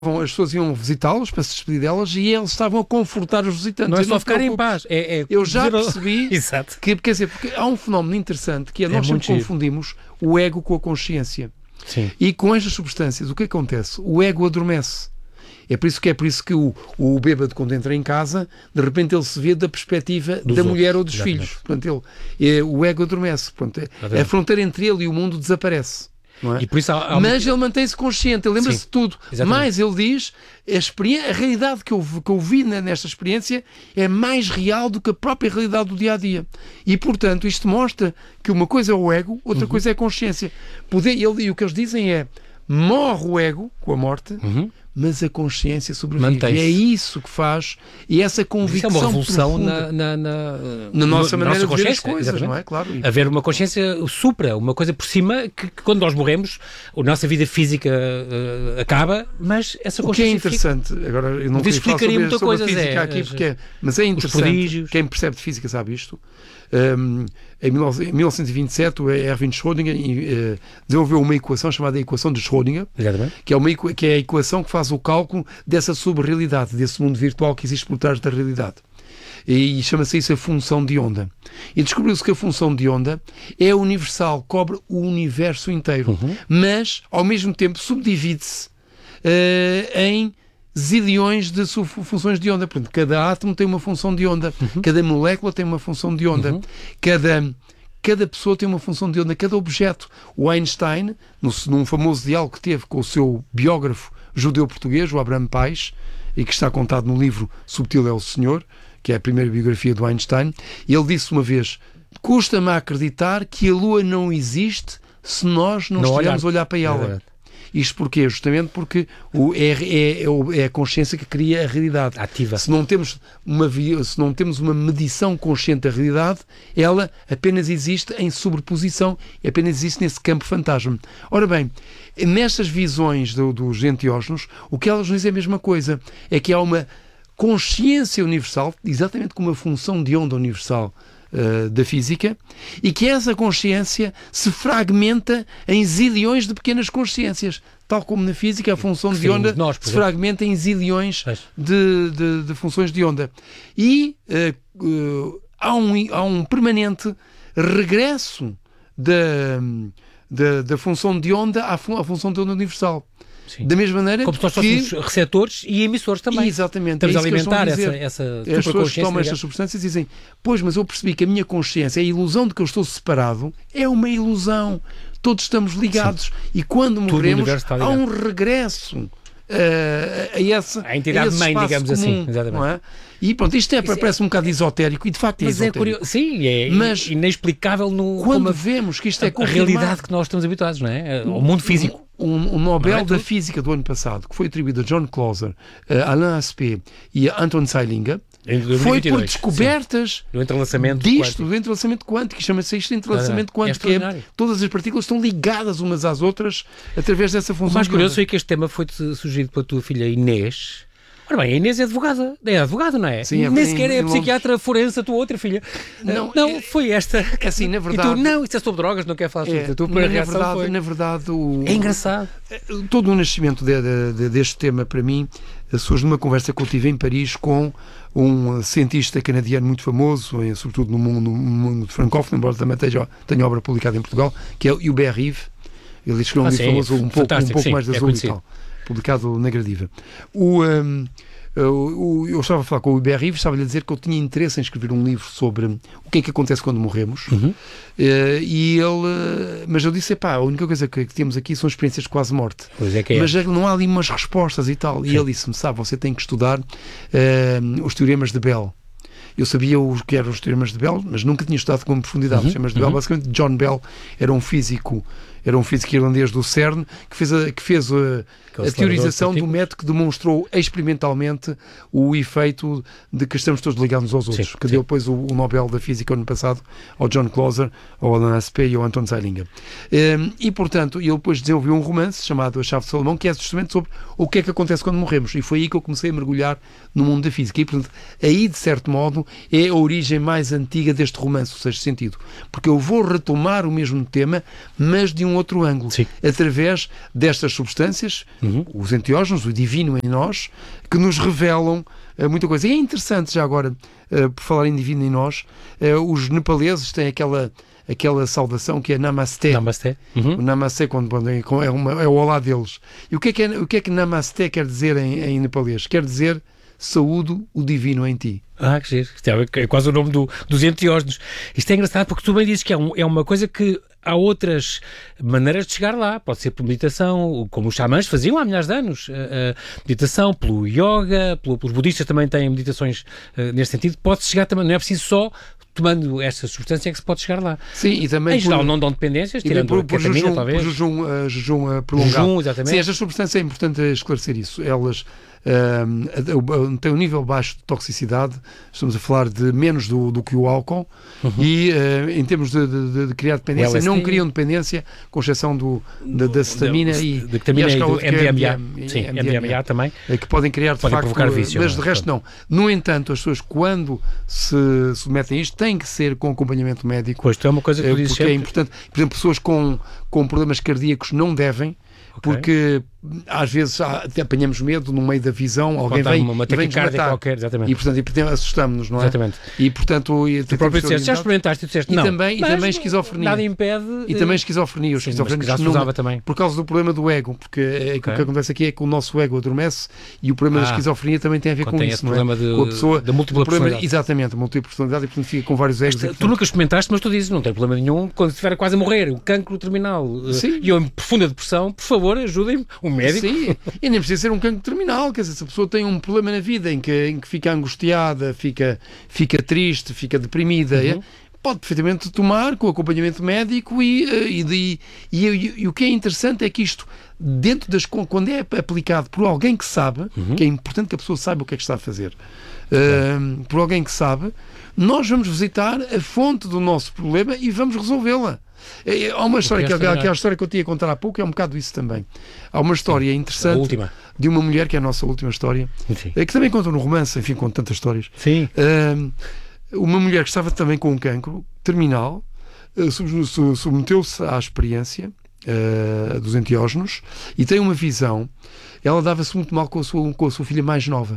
as pessoas iam visitá-los para se despedir delas e eles estavam a confortar os visitantes. Não é só ficar em paz. Eu já percebi Exato. que, quer dizer, porque há um fenómeno interessante que é nós sempre confundimos o ego com a consciência. Sim. E com estas substâncias, o que acontece? O ego adormece. É por isso que o bêbado, quando entra em casa, de repente ele se vê da perspectiva da mulher ou dos filhos. Portanto, o ego adormece. Portanto, a fronteira entre ele e o mundo desaparece. Não é? E por isso Mas ele mantém-se consciente, ele lembra-se de tudo. Exatamente. Mas ele diz, a realidade que eu vi nesta experiência é mais real do que a própria realidade do dia-a-dia. E, portanto, isto mostra que uma coisa é o ego, outra coisa é a consciência. E o que eles dizem é, morre o ego com a morte, mas a consciência sobrevive. E é isso que faz, e essa convicção isso é uma revolução na nossa maneira de ver as coisas, exatamente. Não é? Claro. Haver uma consciência supra, uma coisa por cima, que quando nós morremos, a nossa vida física acaba, mas essa consciência... O que é interessante, agora eu não queria falar sobre a física aqui, mas é interessante, quem percebe de física sabe isto. Em 1927 o Erwin Schrödinger desenvolveu uma equação chamada equação de Schrödinger, que é a equação que faz o cálculo dessa subrealidade, desse mundo virtual que existe por trás da realidade. E chama-se isso a função de onda. E descobriu-se que a função de onda é universal, cobre o universo inteiro, mas ao mesmo tempo subdivide-se em zilhões de funções de onda. Portanto, cada átomo tem uma função de onda, cada molécula tem uma função de onda, cada pessoa tem uma função de onda, cada objeto. O Einstein, num famoso diálogo que teve com o seu biógrafo judeu-português, o Abraham Paes, e que está contado no livro Subtil é o Senhor, que é a primeira biografia do Einstein, ele disse uma vez: custa-me a acreditar que a Lua não existe se nós não estivermos a olhar para ela. Isto porquê? Justamente porque é a consciência que cria a realidade. Ativa. Se não temos uma medição consciente da realidade, ela apenas existe em sobreposição, apenas existe nesse campo fantasma. Ora bem, nestas visões dos enteógenos, o que elas nos dizem é a mesma coisa, é que há uma consciência universal, exatamente como uma função de onda universal da física, e que essa consciência se fragmenta em zilhões de pequenas consciências, tal como na física a função de onda se fragmenta em zilhões de funções de onda. E há um permanente regresso da função de onda à função de onda universal. Sim. Da mesma maneira como se nós fôssemos receptores e emissores também. Exatamente. Estamos a alimentar essa as pessoas que tomam estas substâncias dizem: pois, mas eu percebi que a minha consciência, a ilusão de que eu estou separado, é uma ilusão. Todos estamos ligados. Sim. E quando morremos, há um regresso a entidade mãe, digamos comum, assim. Exatamente. Não é? E pronto, isto parece um bocado esotérico, e de facto é esotérico. É curioso, sim, é inexplicável quando vemos que isto é a realidade que nós estamos habituados, não é? O mundo físico. O Nobel da Física do ano passado, que foi atribuído a John Clauser, a Alain Aspect e a Anton Zeilinger, foi por descobertas do entrelaçamento quântico, que chama-se isto de entrelaçamento quântico, que todas as partículas estão ligadas umas às outras através dessa função. O mais curioso foi que este tema foi sugerido pela tua filha Inês. Ora bem, a Inês é advogada, não é? Sim, nem sequer é psiquiatra forense a tua outra filha. Não, foi esta. Assim, na verdade... E tu, não, isso é sobre drogas, não quer falar sobre isso. Na verdade, é engraçado. Todo o nascimento deste tema, para mim, surge numa conversa que eu tive em Paris com um cientista canadiano muito famoso, sobretudo no mundo francófono, embora também tenha obra publicada em Portugal, que é o Hubert Reeves. Ele escreveu um livro famoso, um pouco mais da Azul e tal, publicado na Gradiva. Eu estava a falar com o Hubert Reeves, estava-lhe a dizer que eu tinha interesse em escrever um livro sobre o que é que acontece quando morremos, mas eu disse: a única coisa que temos aqui são experiências de quase morte, mas não há ali umas respostas e tal. E ele disse-me: você tem que estudar os teoremas de Bell. Eu sabia o que eram os teoremas de Bell, mas nunca tinha estudado com profundidade. Os teoremas de Bell, basicamente, John Bell era um físico irlandês do CERN que fez a teorização do método que demonstrou experimentalmente o efeito de que estamos todos ligados aos outros, que deu depois o Nobel da Física ano passado ao John Clauser, ao Alain Aspect e ao Anton Zeilinger. E, portanto, ele depois desenvolveu um romance chamado A Chave de Salomão, que é justamente sobre o que é que acontece quando morremos. E foi aí que eu comecei a mergulhar no mundo da física. E, portanto, aí, de certo modo, é a origem mais antiga deste romance, o Sexto Sentido. Porque eu vou retomar o mesmo tema, mas de um num outro ângulo, através destas substâncias, os enteógenos, o divino em nós, que nos revelam muita coisa. E é interessante, já agora, por falar em divino em nós, os nepaleses têm aquela saudação que é Namastê. Namastê. O Namastê é o olá deles. E o que é que Namastê quer dizer em nepalês? Quer dizer saúdo o divino em ti. Que giro. É quase o nome dos enteógenos. Isto é engraçado porque tu bem dizes que é uma coisa que há outras maneiras de chegar lá. Pode ser por meditação, como os xamãs faziam há milhares de anos. Meditação, pelo yoga, pelos budistas também têm meditações neste sentido. Pode-se chegar também, não é preciso só tomando esta substância é que se pode chegar lá. Sim, e também... Em geral não dão dependências, tirando a ketamina, talvez. Por jejum prolongado. Jejum, exatamente. Sim, esta substância é importante esclarecer isso. Elas têm um nível baixo de toxicidade, estamos a falar de menos do que o álcool, e em termos de criar dependência, não criam dependência, com exceção da cetamina e do MDMA. Sim, MDMA também. Que podem criar, de facto, provocar vício. Mas de resto não. No entanto, as pessoas, quando se submetem a isto, têm que ser com acompanhamento médico. Pois, é uma coisa que porque é importante. Por exemplo, pessoas com problemas cardíacos não devem, porque às vezes apanhamos medo no meio da visão, alguém vem uma taquicardia qualquer, exatamente. E portanto assustamos-nos, não é? Exatamente. E portanto... Tu próprio disseste, já experimentaste, tu disseste não. E também esquizofrenia. Nada impede... E também esquizofrenia. Os esquizofrénicos já se usava também. Por causa do problema do ego, porque o que acontece aqui é que o nosso ego adormece e o problema da esquizofrenia também tem a ver com isso, não é? Com a pessoa, da múltipla personalidade. Exatamente, a múltipla personalidade, e portanto fica com vários egos. Tu nunca experimentaste, mas tu dizes, não tem problema nenhum, quando estiver quase a morrer, o cancro terminal, e eu em profunda depressão, por favor, ajudem-me, um médico. Sim, e nem precisa ser um cancro terminal, quer dizer, se a pessoa tem um problema na vida em que fica angustiada, fica triste, fica deprimida, pode perfeitamente tomar com acompanhamento médico e o que é interessante é que isto, quando é aplicado por alguém que sabe, que é importante que a pessoa saiba o que é que está a fazer, por alguém que sabe, nós vamos visitar a fonte do nosso problema e vamos resolvê-la. Há uma história, aquela história que eu tinha a contar há pouco, é um bocado isso também. Há uma história interessante de uma mulher, que é a nossa última história, que também conta no romance, enfim, com tantas histórias. Sim. Uma mulher que estava também com um cancro terminal, submeteu-se à experiência dos enteógenos e tem uma visão. Ela dava-se muito mal com a sua filha mais nova.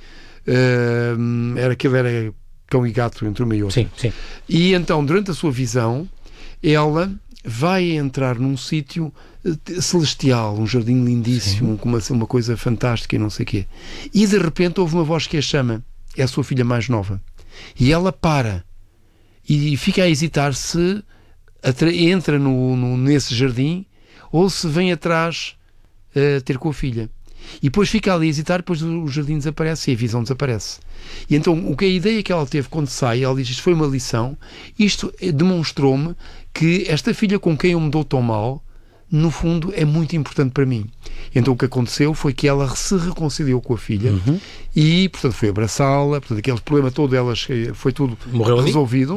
Era cão e gato entre uma e outra. Sim. E então, durante a sua visão, ela vai entrar num sítio celestial, um jardim lindíssimo, com uma coisa fantástica e não sei o quê. E de repente houve uma voz que a chama. É a sua filha mais nova. E ela para e fica a hesitar se entra nesse jardim ou se vem atrás ter com a filha. E depois fica ali a hesitar, depois o jardim desaparece e a visão desaparece. E então, a ideia que ela teve quando sai, ela diz, isto foi uma lição, isto demonstrou-me que esta filha com quem eu me dou tão mal, no fundo, é muito importante para mim. Então o que aconteceu foi que ela se reconciliou com a filha e, portanto, foi abraçá-la, portanto, aquele problema todo delas foi tudo resolvido.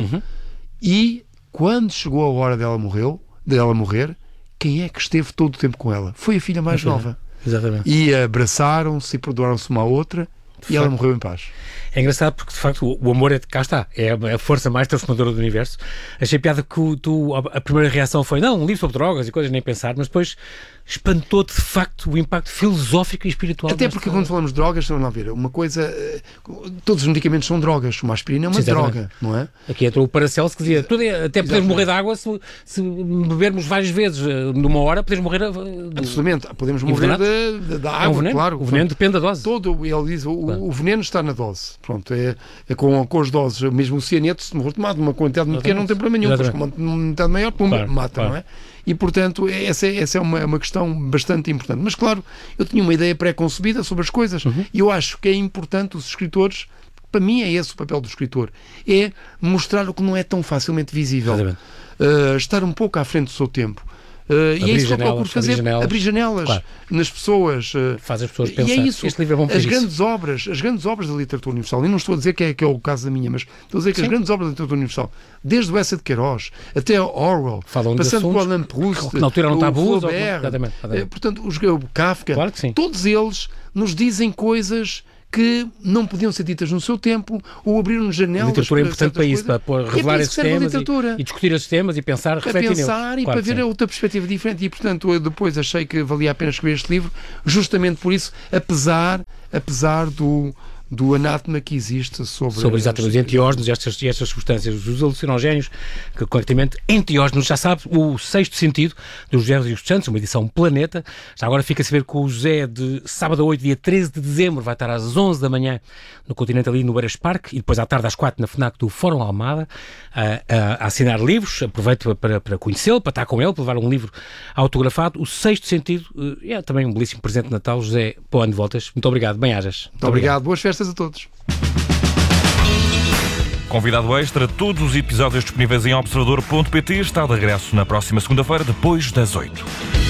E quando chegou a hora dela morrer, quem é que esteve todo o tempo com ela? Foi a filha mais nova. Exatamente. E abraçaram-se e perdoaram-se uma à outra e ela morreu em paz. É engraçado porque, de facto, o amor cá está. É a força mais transformadora do universo. Achei piada que a primeira reação foi, não, um livro sobre drogas e coisas, nem pensar, mas depois espantou-te, de facto, o impacto filosófico e espiritual. Até porque quando falamos de drogas, vamos lá ver, uma coisa... Todos os medicamentos são drogas. Uma aspirina é uma droga, não é? Aqui entrou o Paracelso que dizia, até podemos morrer de água se bebermos várias vezes numa hora, podemos morrer... Absolutamente. Podemos morrer da água, veneno, claro. O veneno depende da dose. Ele diz, o veneno está na dose. Pronto, com as doses, mesmo o cianeto, se for tomado uma quantidade muito pequena, não tem problema nenhum, mas com uma quantidade maior, mata, não é? E, portanto, essa é uma questão bastante importante. Mas, claro, eu tinha uma ideia pré-concebida sobre as coisas e eu acho que é importante os escritores, para mim é esse o papel do escritor, é mostrar o que não é tão facilmente visível. Estar um pouco à frente do seu tempo. E é isso que eu procuro fazer, abrir janelas nas pessoas, faz as pessoas pensar. E é isso, este livro é bom para as grandes obras da literatura universal, e não estou a dizer que é o caso da minha, mas estou a dizer que as grandes obras da literatura universal, desde o Essa de Queiroz até Orwell, passando por Alain Proust, que na altura não está abuso, portanto, o Kafka, todos eles nos dizem coisas que não podiam ser ditas no seu tempo, ou abriram-nos janelas. A literatura é importante para isso, para revelar esses temas e discutir esses temas e pensar, refletir neles. Para pensar e para ver outra perspectiva diferente. E, portanto, eu depois achei que valia a pena escrever este livro, justamente por isso, apesar do anátema que existe sobre exatamente os enteógenos e estas substâncias, os alucinogénios, que concretamente enteógenos, já sabe, o Sexto Sentido, do José Rodrigues dos Santos, uma edição Planeta. Já agora fica a saber que o José, de sábado a 8, dia 13 de dezembro, vai estar às 11 da manhã no Continente, ali no Beiras Parque, e depois à tarde às 4 na FNAC do Fórum Almada, a assinar livros. Aproveito para conhecê-lo, para estar com ele, para levar um livro autografado. O Sexto Sentido é também um belíssimo presente de Natal. José, para o ano de voltas. Muito obrigado. Bem-ajas. Muito obrigado. Boas festas a todos. Convidado extra, todos os episódios disponíveis em observador.pt. Está de regresso na próxima segunda-feira, depois das 8.